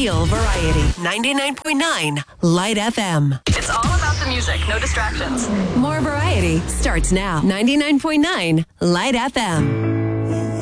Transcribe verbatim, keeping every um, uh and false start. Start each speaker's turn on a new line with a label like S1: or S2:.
S1: Real variety. ninety-nine point nine Light F M.
S2: It's all about the music, no distractions.
S1: More variety starts now. ninety-nine point nine Light F M.